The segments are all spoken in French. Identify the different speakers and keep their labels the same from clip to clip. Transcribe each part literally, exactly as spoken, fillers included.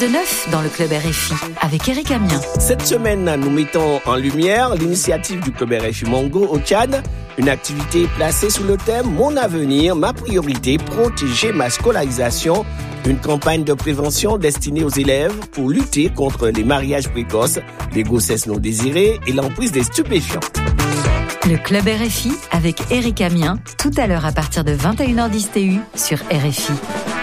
Speaker 1: De neuf dans le club R F I avec Eric Amien.
Speaker 2: Cette semaine, nous mettons en lumière l'initiative du club R F I Mongo au Tchad, une activité placée sous le thème « Mon avenir, ma priorité, protéger ma scolarisation », une campagne de prévention destinée aux élèves pour lutter contre les mariages précoces, les grossesses non désirées et l'emprise des stupéfiants.
Speaker 1: Le club R F I avec Eric Amien, tout à l'heure à partir de vingt et une heures dix T U sur R F I.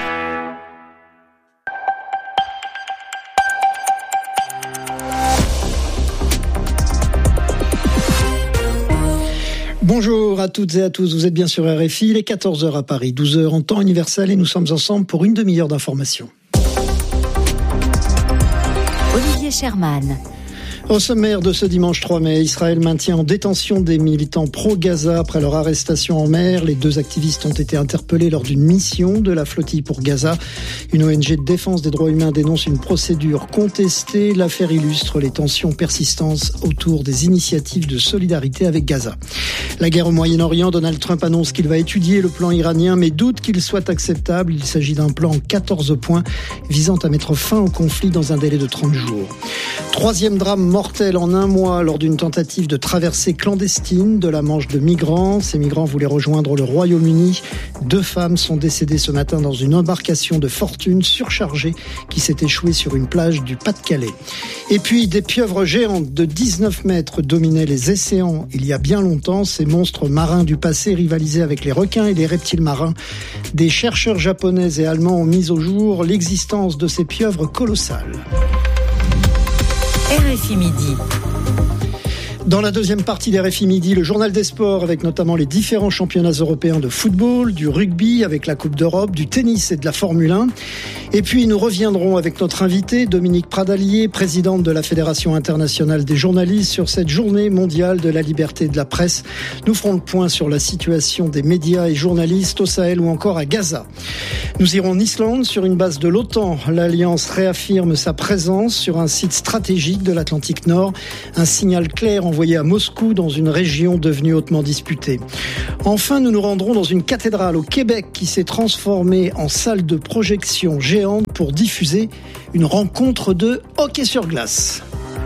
Speaker 3: Bonjour à toutes et à tous, vous êtes bien sur R F I, il est quatorze heures à Paris, douze heures en temps universel et nous sommes ensemble pour une demi-heure d'information.
Speaker 1: Olivier Sherman.
Speaker 3: Au sommaire de ce dimanche trois mai, Israël maintient en détention des militants pro-Gaza après leur arrestation en mer. Les deux activistes ont été interpellés lors d'une mission de la flottille pour Gaza. Une O N G de défense des droits humains dénonce une procédure contestée. L'affaire illustre les tensions persistantes autour des initiatives de solidarité avec Gaza. La guerre au Moyen-Orient, Donald Trump annonce qu'il va étudier le plan iranien, mais doute qu'il soit acceptable. Il s'agit d'un plan en quatorze points visant à mettre fin au conflit dans un délai de trente jours. Troisième drame mortel en un mois lors d'une tentative de traversée clandestine de la Manche de migrants. Ces migrants voulaient rejoindre le Royaume-Uni. Deux femmes sont décédées ce matin dans une embarcation de fortune surchargée qui s'est échouée sur une plage du Pas-de-Calais. Et puis des pieuvres géantes de dix-neuf mètres dominaient les océans il y a bien longtemps. Ces monstres marins du passé rivalisaient avec les requins et les reptiles marins. Des chercheurs japonais et allemands ont mis au jour l'existence de ces pieuvres colossales.
Speaker 1: R F I Midi.
Speaker 3: Dans la deuxième partie des R F I Midi, le journal des sports avec notamment les différents championnats européens de football, du rugby avec la Coupe d'Europe, du tennis et de la Formule un. Et puis nous reviendrons avec notre invitée Dominique Pradalier, présidente de la Fédération internationale des journalistes, sur cette journée mondiale de la liberté de la presse. Nous ferons le point sur la situation des médias et journalistes au Sahel ou encore à Gaza. Nous irons en Islande sur une base de l'OTAN. L'Alliance réaffirme sa présence sur un site stratégique de l'Atlantique Nord. Un signal clair envoyé à Moscou dans une région devenue hautement disputée. Enfin, nous nous rendrons dans une cathédrale au Québec qui s'est transformée en salle de projection géante pour diffuser une rencontre de hockey sur glace.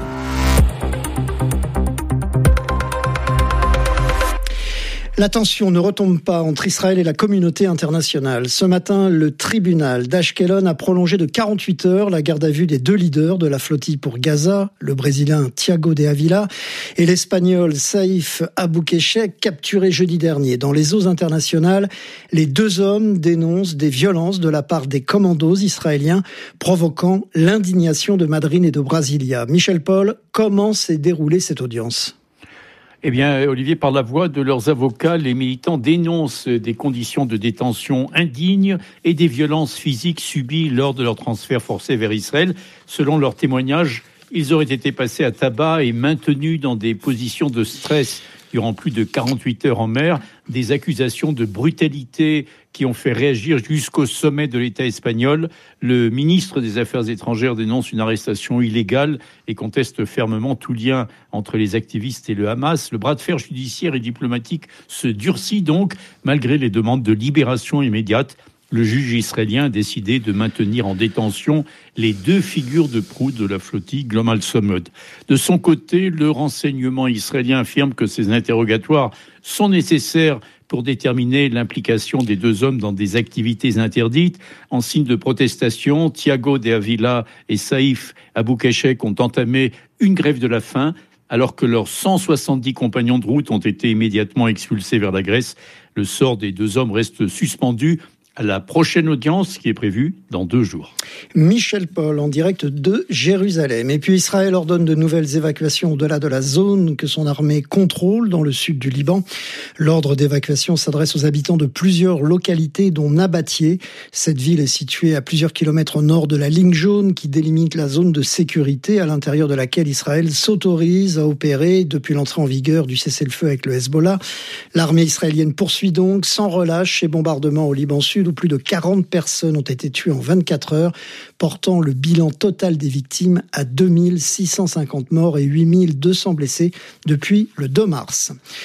Speaker 3: La tension ne retombe pas entre Israël et la communauté internationale. Ce matin, le tribunal d'Ashkelon a prolongé de quarante-huit heures la garde à vue des deux leaders de la flottille pour Gaza, le Brésilien Thiago de Avila et l'Espagnol Saïf Aboukeshek, capturés jeudi dernier. Dans les eaux internationales, les deux hommes dénoncent des violences de la part des commandos israéliens, provoquant l'indignation de Madrid et de Brasilia. Michel Paul, comment s'est déroulée cette audience ?
Speaker 4: Eh bien, Olivier, par la voix de leurs avocats, les militants dénoncent des conditions de détention indignes et des violences physiques subies lors de leur transfert forcé vers Israël. Selon leurs témoignages, ils auraient été passés à tabac et maintenus dans des positions de stress durant plus de quarante-huit heures en mer, des accusations de brutalité qui ont fait réagir jusqu'au sommet de l'État espagnol. Le ministre des Affaires étrangères dénonce une arrestation illégale et conteste fermement tout lien entre les activistes et le Hamas. Le bras de fer judiciaire et diplomatique se durcit donc, malgré les demandes de libération immédiate. Le juge israélien a décidé de maintenir en détention les deux figures de proue de la flottille Global Summit. De son côté, le renseignement israélien affirme que ces interrogatoires sont nécessaires pour déterminer l'implication des deux hommes dans des activités interdites. En signe de protestation, Thiago de Avila et Saïf Aboukeshek ont entamé une grève de la faim, alors que leurs cent soixante-dix compagnons de route ont été immédiatement expulsés vers la Grèce. Le sort des deux hommes reste suspendu à la prochaine audience qui est prévue dans deux jours.
Speaker 3: Michel Paul en direct de Jérusalem. Et puis Israël ordonne de nouvelles évacuations au-delà de la zone que son armée contrôle dans le sud du Liban. L'ordre d'évacuation s'adresse aux habitants de plusieurs localités dont Nabatieh. Cette ville est située à plusieurs kilomètres au nord de la ligne jaune qui délimite la zone de sécurité à l'intérieur de laquelle Israël s'autorise à opérer depuis l'entrée en vigueur du cessez-le-feu avec le Hezbollah. L'armée israélienne poursuit donc sans relâche ses bombardements au Liban Sud où plus de quarante personnes ont été tuées en vingt-quatre heures, portant le bilan total des victimes à deux mille six cent cinquante morts et huit mille deux cents blessés depuis le deux mars.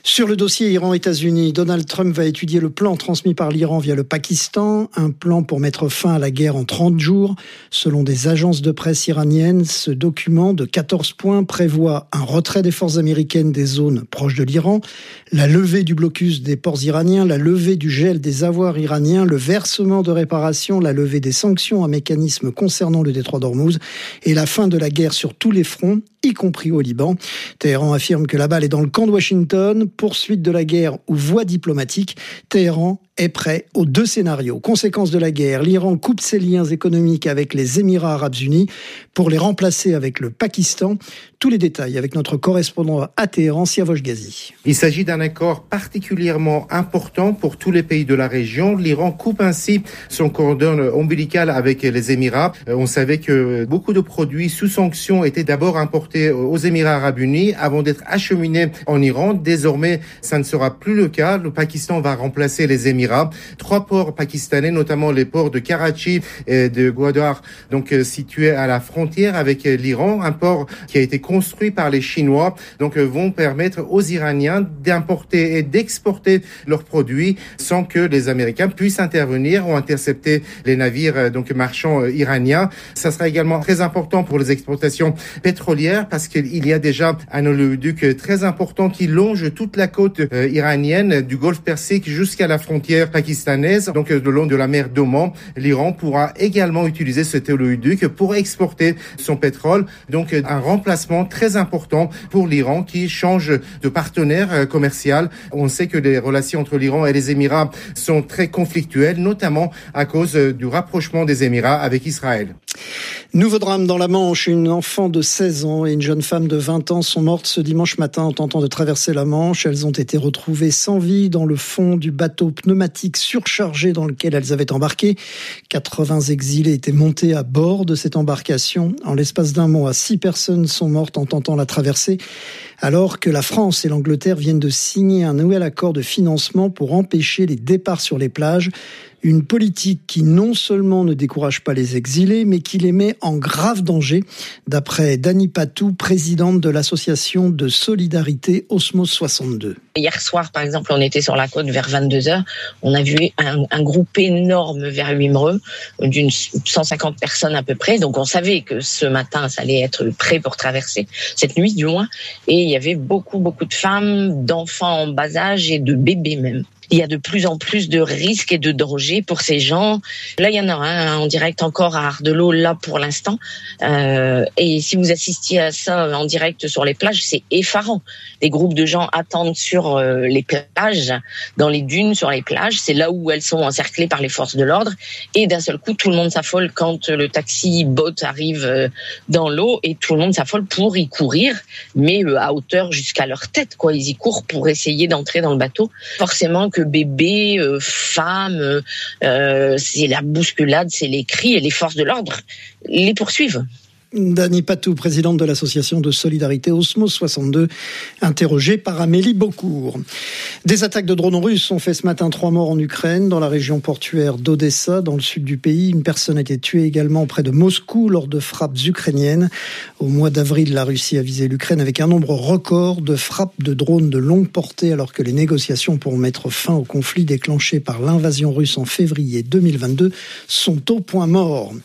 Speaker 3: Sur le dossier Iran-États-Unis, Donald Trump va étudier le plan transmis par l'Iran via le Pakistan, un plan pour mettre fin à la guerre en trente jours. Selon des agences de presse iraniennes, ce document de quatorze points prévoit un retrait des forces américaines des zones proches de l'Iran, la levée du blocus des ports iraniens, la levée du gel des avoirs iraniens, le versement de réparations, la levée des sanctions, un mécanisme concernant le détroit d'Ormuz et la fin de la guerre sur tous les fronts, y compris au Liban. Téhéran affirme que la balle est dans le camp de Washington. Poursuite de la guerre ou voie diplomatique, Téhéran est prêt aux deux scénarios. Conséquence de la guerre, l'Iran coupe ses liens économiques avec les Émirats arabes unis pour les remplacer avec le Pakistan. Tous les détails avec notre correspondant à Téhéran, Siavosh Ghazi.
Speaker 5: Il s'agit d'un accord particulièrement important pour tous les pays de la région. L'Iran coupe ainsi son cordon ombilical avec les Émirats. On savait que beaucoup de produits sous sanctions étaient d'abord importés aux Émirats arabes unis avant d'être acheminés en Iran. Désormais, ça ne sera plus le cas. Le Pakistan va remplacer les Émirats. Trois ports pakistanais, notamment les ports de Karachi et de Gwadar, donc euh, situés à la frontière avec euh, l'Iran, un port qui a été construit par les Chinois, donc euh, vont permettre aux Iraniens d'importer et d'exporter leurs produits sans que les Américains puissent intervenir ou intercepter les navires euh, donc marchands euh, iraniens. Ça sera également très important pour les exportations pétrolières parce qu'il y a déjà un oléoduc très important qui longe toute la côte euh, iranienne du Golfe Persique jusqu'à la frontière pakistanaise, donc le long de la mer d'Oman. L'Iran pourra également utiliser cet oléoduc pour exporter son pétrole. Donc un remplacement très important pour l'Iran qui change de partenaire commercial. On sait que les relations entre l'Iran et les Émirats sont très conflictuelles, notamment à cause du rapprochement des Émirats avec Israël.
Speaker 3: Nouveau drame dans la Manche. Une enfant de seize ans et une jeune femme de vingt ans sont mortes ce dimanche matin en tentant de traverser la Manche. Elles ont été retrouvées sans vie dans le fond du bateau pneumatique surchargé dans lequel elles avaient embarqué. quatre-vingts exilés étaient montés à bord de cette embarcation. En l'espace d'un mois, six personnes sont mortes en tentant la traversée, alors que la France et l'Angleterre viennent de signer un nouvel accord de financement pour empêcher les départs sur les plages. Une politique qui non seulement ne décourage pas les exilés, mais qui les met en grave danger, d'après Dany Patou, présidente de l'association de solidarité Osmose soixante-deux.
Speaker 6: Hier soir, par exemple, on était sur la côte vers vingt-deux heures. On a vu un, un groupe énorme vers Wimereux, d'une cent cinquante personnes à peu près. Donc on savait que ce matin, ça allait être prêt pour traverser, cette nuit du moins. Et il y avait beaucoup, beaucoup de femmes, d'enfants en bas âge et de bébés même. Il y a de plus en plus de risques et de dangers pour ces gens. Là, il y en a un en direct encore à Ardelot, là pour l'instant. Euh, et si vous assistiez à ça en direct sur les plages, c'est effarant. Des groupes de gens attendent sur euh, les plages, dans les dunes, sur les plages. C'est là où elles sont encerclées par les forces de l'ordre. Et d'un seul coup, tout le monde s'affole quand le taxi-boat arrive euh, dans l'eau et tout le monde s'affole pour y courir, mais euh, à hauteur jusqu'à leur tête, quoi. Ils y courent pour essayer d'entrer dans le bateau. Forcément que bébés, euh, femmes, euh, c'est la bousculade, c'est les cris et les forces de l'ordre les poursuivent.
Speaker 3: Dany Patou, présidente de l'association de solidarité Osmose soixante-deux, interrogée par Amélie Beaucourt. Des attaques de drones russes ont fait ce matin trois morts en Ukraine, dans la région portuaire d'Odessa, dans le sud du pays. Une personne a été tuée également près de Moscou lors de frappes ukrainiennes. Au mois d'avril, la Russie a visé l'Ukraine avec un nombre record de frappes de drones de longue portée, alors que les négociations pour mettre fin au conflit déclenché par l'invasion russe en février deux mille vingt-deux sont au point mort.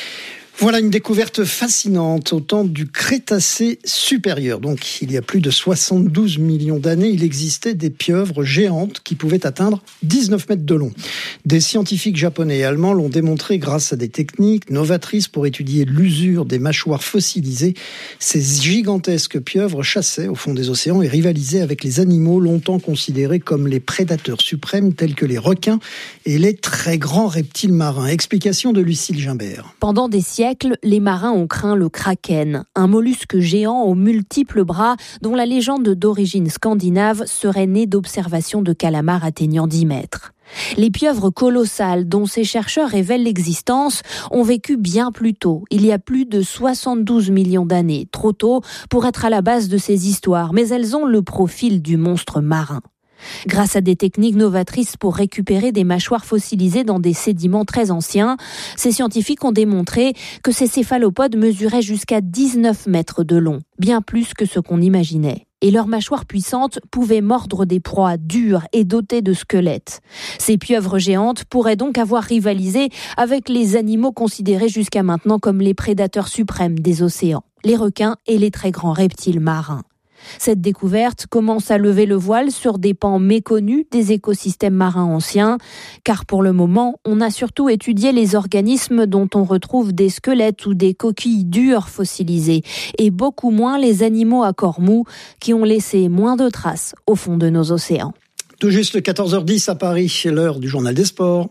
Speaker 3: Voilà une découverte fascinante au temps du Crétacé supérieur. Donc, il y a plus de soixante-douze millions d'années, il existait des pieuvres géantes qui pouvaient atteindre dix-neuf mètres de long. Des scientifiques japonais et allemands l'ont démontré grâce à des techniques novatrices pour étudier l'usure des mâchoires fossilisées. Ces gigantesques pieuvres chassaient au fond des océans et rivalisaient avec les animaux longtemps considérés comme les prédateurs suprêmes tels que les requins et les très grands reptiles marins. Explication de Lucille Gimbert.
Speaker 7: Pendant des siècles, les marins ont craint le kraken, un mollusque géant aux multiples bras dont la légende d'origine scandinave serait née d'observations de calamars atteignant dix mètres. Les pieuvres colossales dont ces chercheurs révèlent l'existence ont vécu bien plus tôt, il y a plus de soixante-douze millions d'années, trop tôt pour être à la base de ces histoires, mais elles ont le profil du monstre marin. Grâce à des techniques novatrices pour récupérer des mâchoires fossilisées dans des sédiments très anciens, ces scientifiques ont démontré que ces céphalopodes mesuraient jusqu'à dix-neuf mètres de long, bien plus que ce qu'on imaginait. Et leurs mâchoires puissantes pouvaient mordre des proies dures et dotées de squelettes. Ces pieuvres géantes pourraient donc avoir rivalisé avec les animaux considérés jusqu'à maintenant comme les prédateurs suprêmes des océans, les requins et les très grands reptiles marins. Cette découverte commence à lever le voile sur des pans méconnus des écosystèmes marins anciens, car pour le moment, on a surtout étudié les organismes dont on retrouve des squelettes ou des coquilles dures fossilisées, et beaucoup moins les animaux à corps mou qui ont laissé moins de traces au fond de nos océans.
Speaker 3: Tout juste quatorze heures dix à Paris, l'heure du journal des sports.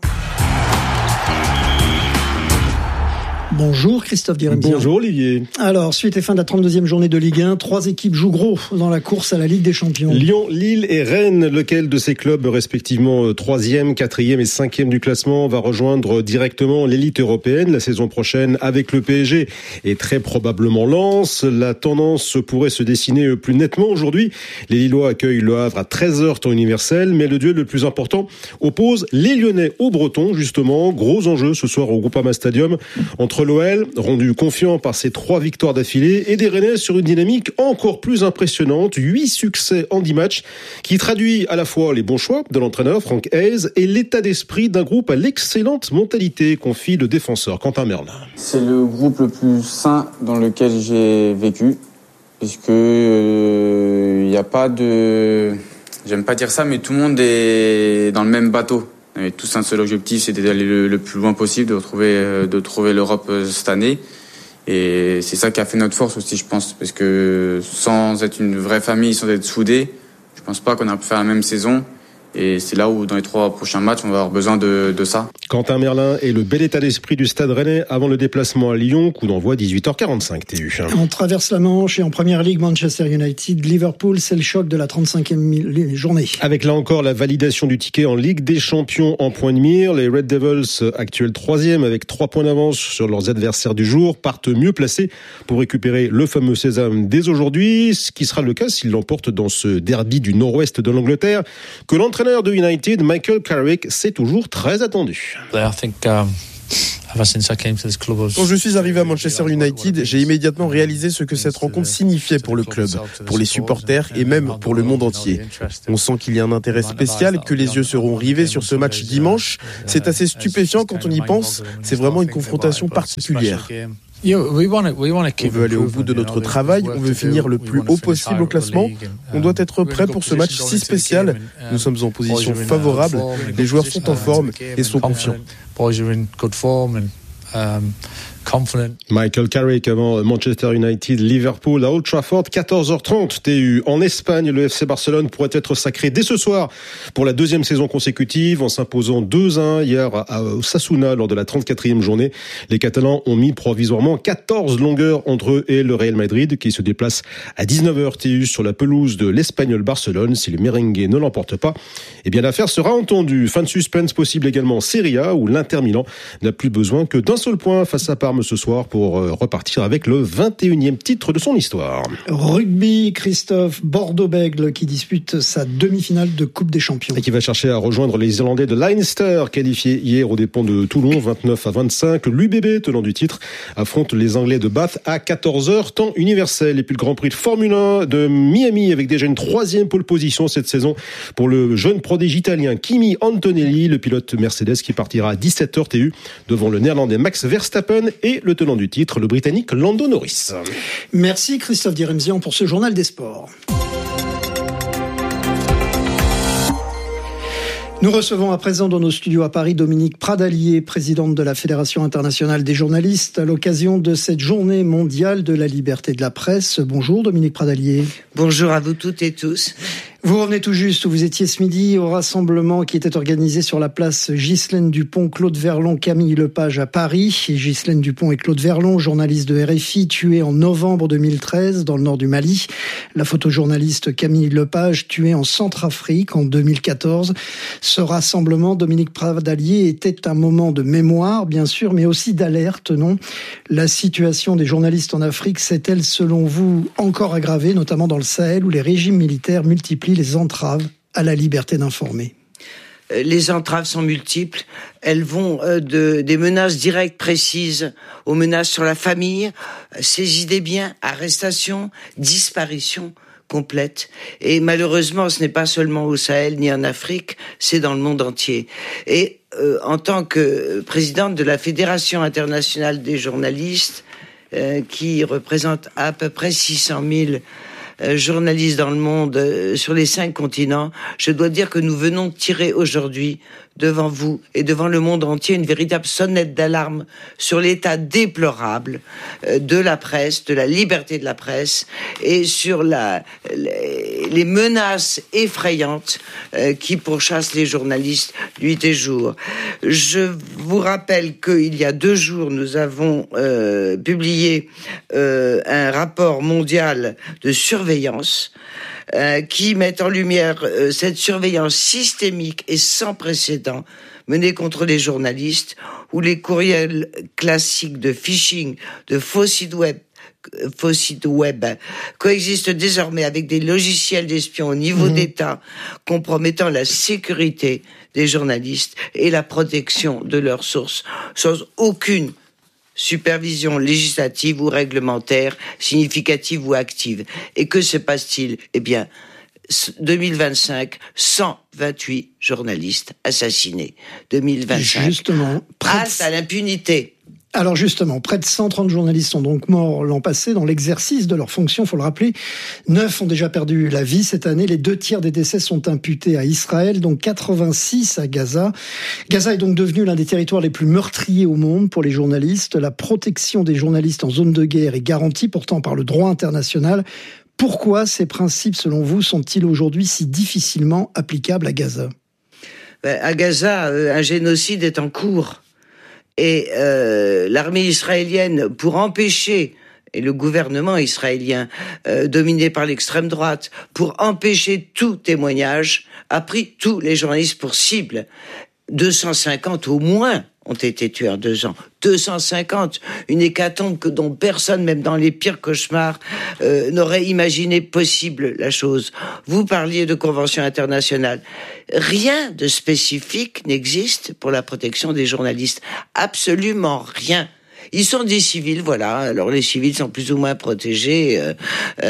Speaker 3: Bonjour Christophe Diremzian.
Speaker 8: Bonjour Olivier.
Speaker 3: Alors, suite et fin de la trente-deuxième journée de Ligue un, trois équipes jouent gros dans la course à la Ligue des Champions.
Speaker 8: Lyon, Lille et Rennes, lequel de ces clubs respectivement troisième, quatrième et cinquième du classement va rejoindre directement l'élite européenne la saison prochaine avec le P S G et très probablement Lens. La tendance pourrait se dessiner plus nettement aujourd'hui. Les Lillois accueillent le Havre à treize heures temps universel, mais le duel le plus important oppose les Lyonnais aux Bretons justement. Gros enjeu ce soir au Groupama Stadium entre l'O L, rendu confiant par ses trois victoires d'affilée, et des Rennais sur une dynamique encore plus impressionnante, huit succès en dix matchs, qui traduit à la fois les bons choix de l'entraîneur Franck Hayes et l'état d'esprit d'un groupe à l'excellente mentalité, confie le défenseur Quentin Merlin.
Speaker 9: C'est le groupe le plus sain dans lequel j'ai vécu, puisque il euh, n'y a pas de... J'aime pas dire ça, mais tout le monde est dans le même bateau. On avait tous un seul objectif, c'était d'aller le, le plus loin possible, de retrouver, de trouver l'Europe cette année. Et c'est ça qui a fait notre force aussi, je pense. Parce que sans être une vraie famille, sans être soudés, je pense pas qu'on a pu faire la même saison. Et c'est là où, dans les trois prochains matchs, on va avoir besoin de, de ça.
Speaker 8: Quentin Merlin et le bel état d'esprit du Stade Rennais avant le déplacement à Lyon, coup d'envoi dix-huit heures quarante-cinq, T U.
Speaker 3: On traverse la Manche et en Première Ligue, Manchester United, Liverpool, c'est le choc de la trente-cinquième journée.
Speaker 8: Avec là encore la validation du ticket en Ligue des Champions en point de mire, les Red Devils, actuels troisième avec trois points d'avance sur leurs adversaires du jour, partent mieux placés pour récupérer le fameux sésame dès aujourd'hui, ce qui sera le cas s'ils l'emportent dans ce derby du nord-ouest de l'Angleterre, que l'entraîneur L'entraîneur de United, Michael Carrick, c'est toujours très attendu.
Speaker 10: Quand je suis arrivé à Manchester United, j'ai immédiatement réalisé ce que cette rencontre signifiait pour le club, pour les supporters et même pour le monde entier. On sent qu'il y a un intérêt spécial, que les yeux seront rivés sur ce match dimanche. C'est assez stupéfiant quand on y pense, c'est vraiment une confrontation particulière. On veut aller au bout de notre travail, on veut finir le plus haut possible au classement. On doit être prêt pour ce match si spécial. Nous sommes en position favorable, les joueurs sont en forme et sont confiants.
Speaker 8: Michael Carrick avant Manchester United, Liverpool à Old Trafford, quatorze heures trente T U. En Espagne, le F C Barcelone pourrait être sacré dès ce soir pour la deuxième saison consécutive en s'imposant deux un hier à Osasuna lors de la trente-quatrième journée. Les Catalans ont mis provisoirement quatorze longueurs entre eux et le Real Madrid qui se déplace à dix-neuf heures T U sur la pelouse de l'Espagnol Barcelone. Si les merengues ne l'emportent pas, eh bien l'affaire sera entendue. Fin de suspense possible également en Serie A où l'Inter Milan n'a plus besoin que d'un seul point face à Parme ce soir pour repartir avec le vingt et unième titre de son histoire.
Speaker 3: Rugby, Christophe, Bordeaux-Bègles qui dispute sa demi-finale de Coupe des Champions.
Speaker 8: Et qui va chercher à rejoindre les Irlandais de Leinster, qualifiés hier aux dépens de Toulon, vingt-neuf à vingt-cinq. L'U B B, tenant du titre, affronte les Anglais de Bath à quatorze heures, temps universel. Et puis le Grand Prix de Formule un de Miami avec déjà une troisième pole position cette saison pour le jeune prodige italien Kimi Antonelli, le pilote Mercedes qui partira à dix-sept heures T U devant le Néerlandais Max Verstappen et le tenant du titre, le Britannique Lando Norris.
Speaker 3: Merci Christophe Diremzian pour ce journal des sports. Nous recevons à présent dans nos studios à Paris Dominique Pradalier, présidente de la Fédération internationale des journalistes, à l'occasion de cette journée mondiale de la liberté de la presse. Bonjour Dominique Pradalier.
Speaker 11: Bonjour à vous toutes et tous.
Speaker 3: Vous revenez tout juste, où vous étiez ce midi au rassemblement qui était organisé sur la place Ghislaine Dupont, Claude Verlon, Camille Lepage à Paris. Et Ghislaine Dupont et Claude Verlon, journalistes de R F I, tués en novembre deux mille treize dans le nord du Mali. La photojournaliste Camille Lepage, tuée en Centrafrique en deux mille quatorze. Ce rassemblement, Dominique Pradalier, était un moment de mémoire, bien sûr, mais aussi d'alerte, non ? La situation des journalistes en Afrique s'est-elle, selon vous, encore aggravée, notamment dans le Sahel, où les régimes militaires multiplient les entraves à la liberté d'informer?
Speaker 11: Les entraves sont multiples. Elles vont de, des menaces directes précises aux menaces sur la famille, saisie des biens, arrestation, disparition complète. Et malheureusement, ce n'est pas seulement au Sahel ni en Afrique, c'est dans le monde entier. Et euh, en tant que présidente de la Fédération internationale des journalistes, euh, qui représente à peu près six cent mille journalistes dans le monde, euh, sur les cinq continents, je dois dire que nous venons de tirer aujourd'hui devant vous et devant le monde entier une véritable sonnette d'alarme sur l'état déplorable euh, de la presse, de la liberté de la presse et sur la, les, les menaces effrayantes euh, qui pourchassent les journalistes nuit et jour. Je vous rappelle qu'il y a deux jours, nous avons euh, publié euh, un rapport mondial de surveillance Euh, qui met en lumière euh, cette surveillance systémique et sans précédent menée contre les journalistes, où les courriels classiques de phishing, de faux sites web, euh, faux sites web coexistent désormais avec des logiciels d'espions au niveau mmh. d'État, compromettant la sécurité des journalistes et la protection de leurs sources, sans aucune supervision législative ou réglementaire, significative ou active. Et que se passe-t-il? Eh bien, deux mille vingt-cinq, cent vingt-huit journalistes assassinés. deux mille vingt-cinq,
Speaker 3: justement,
Speaker 11: halte à l'impunité.
Speaker 3: Alors justement, près de cent trente journalistes sont donc morts l'an passé dans l'exercice de leurs fonctions, il faut le rappeler. Neuf ont déjà perdu la vie cette année. Les deux tiers des décès sont imputés à Israël, dont quatre-vingt-six à Gaza. Gaza est donc devenu l'un des territoires les plus meurtriers au monde pour les journalistes. La protection des journalistes en zone de guerre est garantie pourtant par le droit international. Pourquoi ces principes, selon vous, sont-ils aujourd'hui si difficilement applicables à Gaza?
Speaker 11: Ben, à Gaza, un génocide est en cours. Et euh, l'armée israélienne, pour empêcher, et le gouvernement israélien, euh, dominé par l'extrême droite, pour empêcher tout témoignage, a pris tous les journalistes pour cible. deux cent cinquante au moins ont été tués en deux ans. deux cent cinquante, une hécatombe que dont personne, même dans les pires cauchemars, euh, n'aurait imaginé possible la chose. Vous parliez de convention internationale. Rien de spécifique n'existe pour la protection des journalistes. Absolument rien. Ils sont des civils, voilà. Alors les civils sont plus ou moins protégés euh,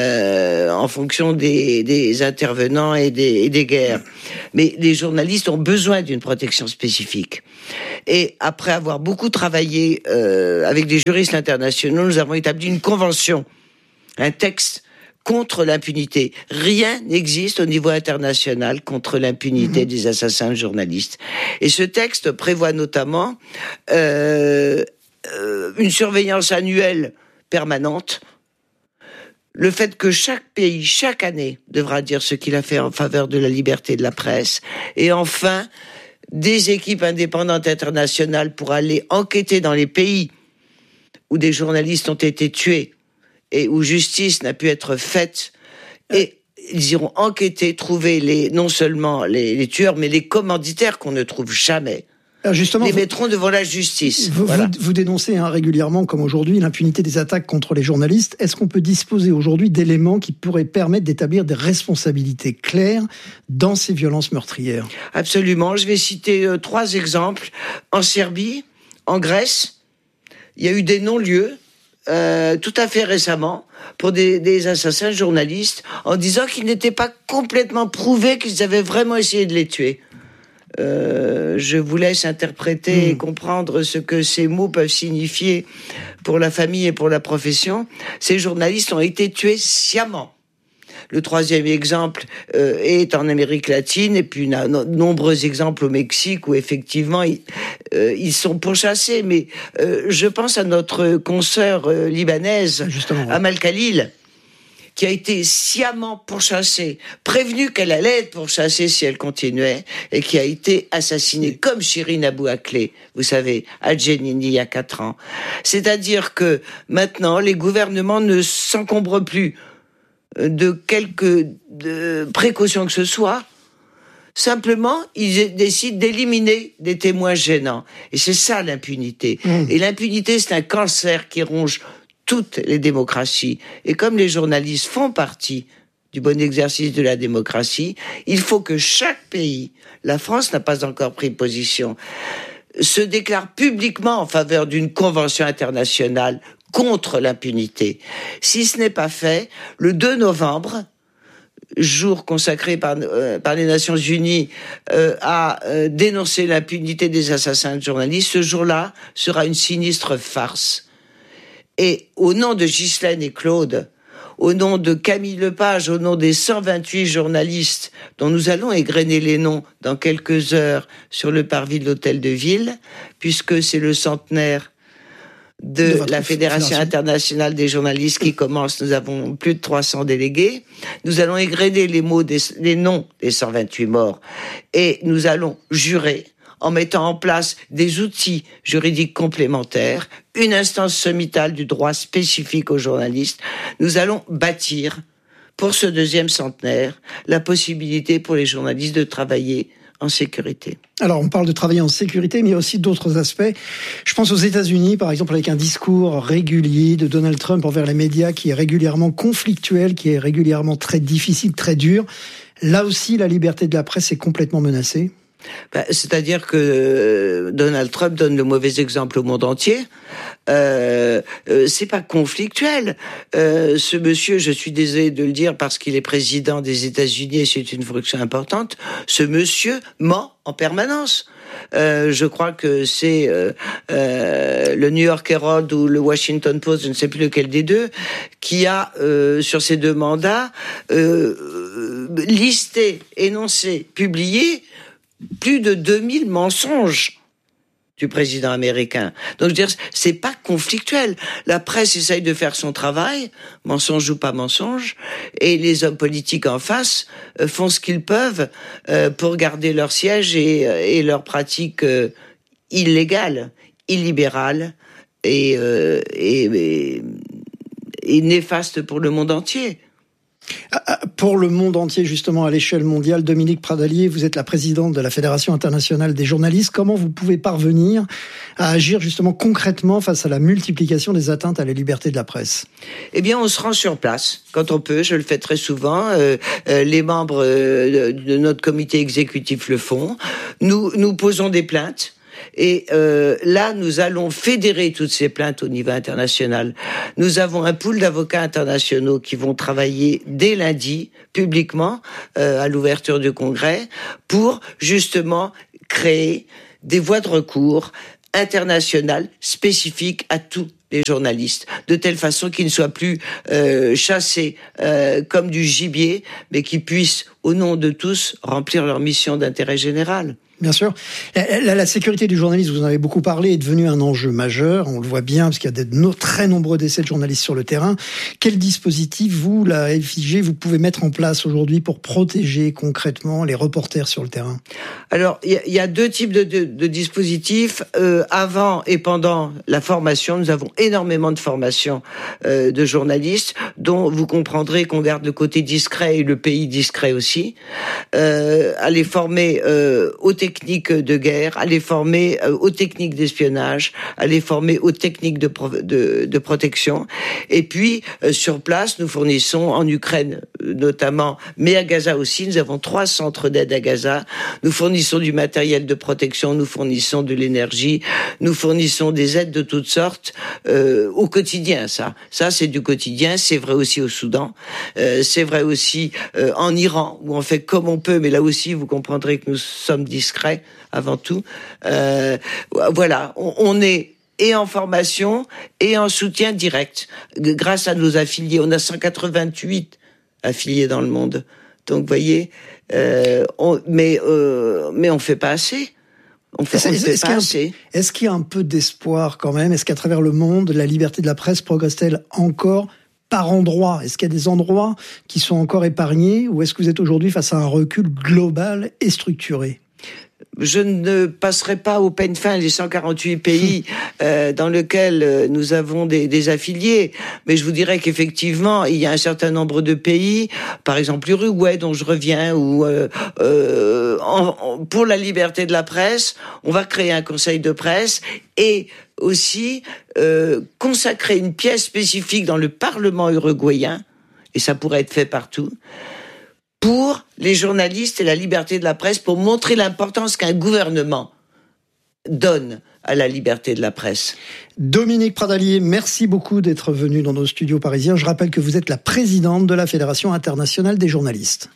Speaker 11: euh, en fonction des, des intervenants et des, et des guerres. Mais les journalistes ont besoin d'une protection spécifique. Et après avoir beaucoup travaillé euh, avec des juristes internationaux, nous avons établi une convention, un texte contre l'impunité. Rien n'existe au niveau international contre l'impunité mmh. des assassins de journalistes. Et ce texte prévoit notamment euh, euh, une surveillance annuelle permanente, le fait que chaque pays, chaque année, devra dire ce qu'il a fait en faveur de la liberté de la presse, et enfin, des équipes indépendantes internationales pour aller enquêter dans les pays où des journalistes ont été tués et où justice n'a pu être faite, et ils iront enquêter, trouver les, non seulement les, les tueurs, mais les commanditaires qu'on ne trouve jamais. Alors justement, les vous, mettront devant la justice.
Speaker 3: Vous,
Speaker 11: voilà.
Speaker 3: vous, vous dénoncez hein, régulièrement, comme aujourd'hui, l'impunité des attaques contre les journalistes. Est-ce qu'on peut disposer aujourd'hui d'éléments qui pourraient permettre d'établir des responsabilités claires dans ces violences meurtrières?
Speaker 11: Absolument. Je vais citer euh, trois exemples. En Serbie, en Grèce, il y a eu des non-lieux euh, tout à fait récemment pour des, des assassins journalistes en disant qu'il n'était pas complètement prouvé qu'ils avaient vraiment essayé de les tuer. Euh, je vous laisse interpréter mmh. et comprendre ce que ces mots peuvent signifier pour la famille et pour la profession. Ces journalistes ont été tués sciemment. Le troisième exemple euh, est en Amérique latine, et puis on a de nombreux exemples au Mexique où effectivement ils, euh, ils sont pourchassés. Mais euh, je pense à notre consoeur euh, libanaise, Justement, ouais. Amal Khalil, qui a été sciemment pourchassée, prévenue qu'elle allait être pourchassée si elle continuait, et qui a été assassinée, comme Shirin Abu Akleh, vous savez, à Jenin, il y a quatre ans. C'est-à-dire que maintenant, les gouvernements ne s'encombrent plus de quelques de précautions que ce soit. Simplement, ils décident d'éliminer des témoins gênants. Et c'est ça l'impunité. Mmh. Et l'impunité, c'est un cancer qui ronge toutes les démocraties. Et comme les journalistes font partie du bon exercice de la démocratie. Il faut que chaque pays, la France n'a pas encore pris position, se déclare publiquement en faveur d'une convention internationale contre l'impunité. Si ce n'est pas fait, le deux novembre, jour consacré par, euh, par les Nations Unies euh, à euh, dénoncer l'impunité des assassins de journalistes, ce jour-là sera une sinistre farce. Et au nom de Ghislaine et Claude, au nom de Camille Lepage, au nom des cent vingt-huit journalistes dont nous allons égrener les noms dans quelques heures sur le parvis de l'Hôtel de Ville, puisque c'est le centenaire de, de la Fédération internationale des journalistes qui commence. Nous avons plus de trois cents délégués. Nous allons égrener les mots des, les noms des cent vingt-huit morts et nous allons jurer en mettant en place des outils juridiques complémentaires, une instance sommitale du droit spécifique aux journalistes. Nous allons bâtir, pour ce deuxième centenaire, la possibilité pour les journalistes de travailler en sécurité.
Speaker 3: Alors, on parle de travailler en sécurité, mais il y a aussi d'autres aspects. Je pense aux États-Unis, par exemple, avec un discours régulier de Donald Trump envers les médias qui est régulièrement conflictuel, qui est régulièrement très difficile, très dur. Là aussi, la liberté de la presse est complètement menacée.
Speaker 11: Ben, c'est-à-dire que Donald Trump donne le mauvais exemple au monde entier. Euh, euh, c'est pas conflictuel. Euh, ce monsieur, je suis désolé de le dire parce qu'il est président des États-Unis et c'est une fonction importante. Ce monsieur ment en permanence. Euh, je crois que c'est euh, euh, le New York Herald ou le Washington Post, je ne sais plus lequel des deux, qui a, euh, sur ces deux mandats, euh, listé, énoncé, publié plus de deux mille mensonges du président américain. Donc, je veux dire, c'est pas conflictuel. La presse essaye de faire son travail, mensonge ou pas mensonge, et les hommes politiques en face euh, font ce qu'ils peuvent euh, pour garder leur siège et, et leurs pratiques euh, illégales, illibérales et, euh, et, et, et néfastes pour le monde entier.
Speaker 3: Pour le monde entier, justement, à l'échelle mondiale, Dominique Pradalier, vous êtes la présidente de la Fédération internationale des journalistes. Comment vous pouvez parvenir à agir justement concrètement face à la multiplication des atteintes à la liberté de la presse?
Speaker 11: Eh bien, on se rend sur place quand on peut. Je le fais très souvent. Euh, euh, les membres euh, de notre comité exécutif le font. Nous, nous posons des plaintes. Et euh, là, nous allons fédérer toutes ces plaintes au niveau international. Nous avons un pool d'avocats internationaux qui vont travailler dès lundi, publiquement, euh, à l'ouverture du congrès, pour justement créer des voies de recours internationales spécifiques à tous les journalistes, de telle façon qu'ils ne soient plus euh, chassés euh, comme du gibier, mais qu'ils puissent, au nom de tous, remplir leur mission d'intérêt général.
Speaker 3: Bien sûr. La, la sécurité du journaliste, vous en avez beaucoup parlé, est devenue un enjeu majeur. On le voit bien, parce qu'il y a de no, très nombreux décès de journalistes sur le terrain. Quel dispositif, vous, la F I G, vous pouvez mettre en place aujourd'hui pour protéger concrètement les reporters sur le terrain?
Speaker 11: Alors, il y, y a deux types de, de, de dispositifs. Euh, avant et pendant la formation, nous avons énormément de formations euh, de journalistes, dont vous comprendrez qu'on garde le côté discret et le pays discret aussi. Euh, à les former euh, aux techniques de guerre, à les former euh, aux techniques d'espionnage, à les former aux techniques de, pro- de, de protection. Et puis, euh, sur place, nous fournissons en Ukraine euh, notamment, mais à Gaza aussi, nous avons trois centres d'aide à Gaza. Nous fournissons du matériel de protection, nous fournissons de l'énergie, nous fournissons des aides de toutes sortes euh, au quotidien, ça. Ça, c'est du quotidien, c'est vrai aussi au Soudan, euh, c'est vrai aussi euh, en Iran, où on fait comme on peut, mais là aussi, vous comprendrez que nous sommes discrets avant tout. Euh, voilà, on, on est et en formation et en soutien direct. Grâce à nos affiliés, on a cent quatre-vingt-huit affiliés dans le monde. Donc, vous voyez, euh, on, mais euh, mais on fait pas assez. On fait, on fait pas assez.
Speaker 3: Est-ce qu'il y a un peu d'espoir quand même? Est-ce qu'à travers le monde, la liberté de la presse progresse-t-elle encore par endroits? Est-ce qu'il y a des endroits qui sont encore épargnés, ou est-ce que vous êtes aujourd'hui face à un recul global et structuré?
Speaker 11: Je ne passerai pas au peigne fin les cent quarante-huit pays euh, dans lesquels nous avons des, des affiliés, mais je vous dirais qu'effectivement, il y a un certain nombre de pays, par exemple l'Uruguay dont je reviens, où euh, euh, en, en, pour la liberté de la presse, on va créer un conseil de presse et aussi euh, consacrer une pièce spécifique dans le Parlement uruguayen. et ça pourrait être fait partout, pour les journalistes et la liberté de la presse, pour montrer l'importance qu'un gouvernement donne à la liberté de la presse.
Speaker 3: Dominique Pradalier, merci beaucoup d'être venu dans nos studios parisiens. Je rappelle que vous êtes la présidente de la Fédération internationale des journalistes.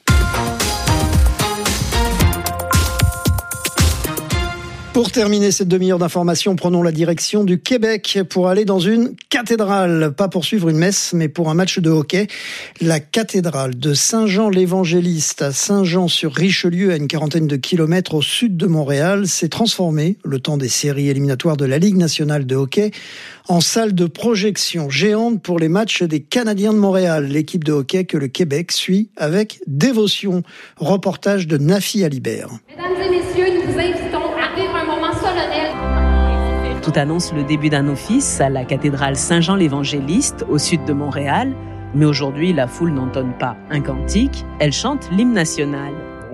Speaker 3: Pour terminer cette demi-heure d'information, prenons la direction du Québec pour aller dans une cathédrale. Pas pour suivre une messe, mais pour un match de hockey. La cathédrale de Saint-Jean-l'Évangéliste à Saint-Jean-sur-Richelieu, à une quarantaine de kilomètres au sud de Montréal, s'est transformée, le temps des séries éliminatoires de la Ligue nationale de hockey, en salle de projection géante pour les matchs des Canadiens de Montréal, l'équipe de hockey que le Québec suit avec dévotion. Reportage de Nafi Alibert.
Speaker 12: Mesdames et messieurs, nous vous invitons à vivre un moment solennel.
Speaker 13: Tout annonce le début d'un office à la cathédrale Saint-Jean-l'Évangéliste, au sud de Montréal. Mais aujourd'hui, la foule n'entonne pas un cantique, elle chante l'hymne national.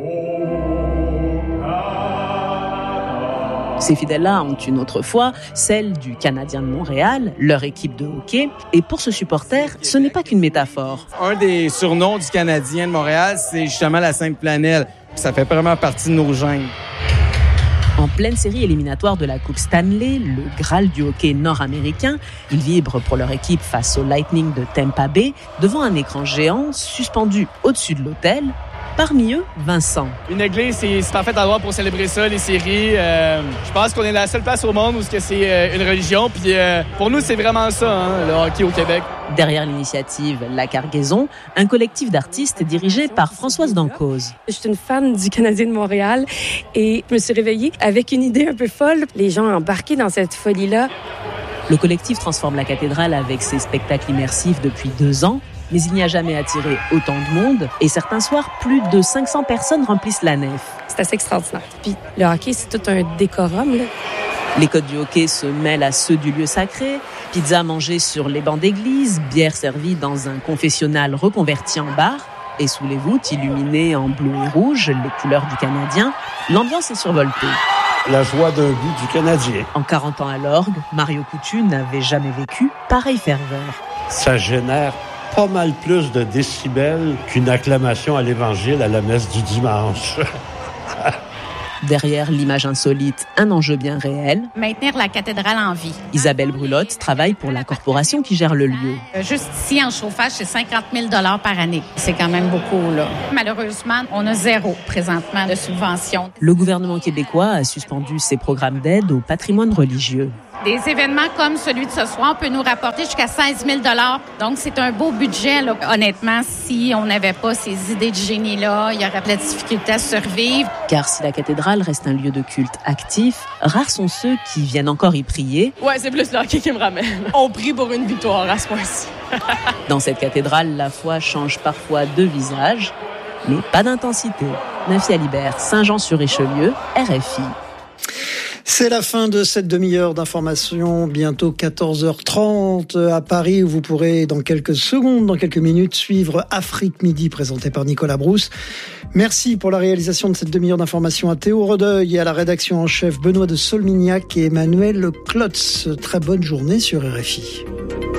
Speaker 13: Ces fidèles-là ont une autre foi, celle du Canadien de Montréal, leur équipe de hockey. Et pour ce supporter, ce n'est pas qu'une métaphore.
Speaker 14: Un des surnoms du Canadien de Montréal, c'est justement la Sainte Planelle. Ça fait vraiment partie de nos gènes.
Speaker 13: En pleine série éliminatoire de la Coupe Stanley, le Graal du hockey nord-américain, ils vibrent pour leur équipe face au Lightning de Tampa Bay, devant un écran géant suspendu au-dessus de l'hôtel. Parmi eux, Vincent.
Speaker 15: Une église, c'est, c'est parfait endroit pour célébrer ça, les séries. Euh, je pense qu'on est la seule place au monde où c'est euh, une religion. Puis euh, pour nous, c'est vraiment ça, hein, le hockey au Québec.
Speaker 13: Derrière l'initiative La Cargaison, un collectif d'artistes dirigé par Françoise Dancause.
Speaker 16: Je suis une fan du Canadien de Montréal et je me suis réveillée avec une idée un peu folle. Les gens embarqués dans cette folie-là.
Speaker 13: Le collectif transforme la cathédrale avec ses spectacles immersifs depuis deux ans. Mais il n'y a jamais attiré autant de monde. Et certains soirs, plus de cinq cents personnes remplissent la nef.
Speaker 16: C'est assez extraordinaire. Puis le hockey, c'est tout un décorum, là.
Speaker 13: Les codes du hockey se mêlent à ceux du lieu sacré. Pizza mangée sur les bancs d'église, bière servie dans un confessionnal reconverti en bar. Et sous les voûtes, illuminées en bleu et rouge, les couleurs du Canadien, l'ambiance est survoltée.
Speaker 17: La joie d'un but du Canadien.
Speaker 13: En quarante ans à l'orgue, Mario Coutu n'avait jamais vécu pareille ferveur.
Speaker 17: Ça génère pas mal plus de décibels qu'une acclamation à l'Évangile à la messe du dimanche.
Speaker 13: Derrière l'image insolite, un enjeu bien réel.
Speaker 18: Maintenir la cathédrale en vie.
Speaker 13: Isabelle Brulotte travaille pour la corporation qui gère le lieu.
Speaker 18: Juste ici, en chauffage, c'est cinquante mille dollars par année. C'est quand même beaucoup, là. Malheureusement, on a zéro présentement de subvention.
Speaker 13: Le gouvernement québécois a suspendu ses programmes d'aide au patrimoine religieux.
Speaker 18: Des événements comme celui de ce soir peut nous rapporter jusqu'à seize mille dollars. Donc, c'est un beau budget, là. Honnêtement, si on n'avait pas ces idées de génie-là, il y aurait plein de difficultés à survivre.
Speaker 13: Car si la cathédrale reste un lieu de culte actif, rares sont ceux qui viennent encore y prier.
Speaker 16: Ouais, c'est plus le hockey qui me ramène. On prie pour une victoire à ce point-ci.
Speaker 13: Dans cette cathédrale, la foi change parfois de visage, mais pas d'intensité. Nafi Alibert, Saint-Jean-sur-Richelieu, R F I.
Speaker 3: C'est la fin de cette demi-heure d'information, bientôt quatorze heures trente à Paris, où vous pourrez dans quelques secondes, dans quelques minutes, suivre Afrique Midi, présenté par Nicolas Brousse. Merci pour la réalisation de cette demi-heure d'information à Théo Redeuil et à la rédaction en chef Benoît de Solmignac et Emmanuel Klotz. Très bonne journée sur R F I.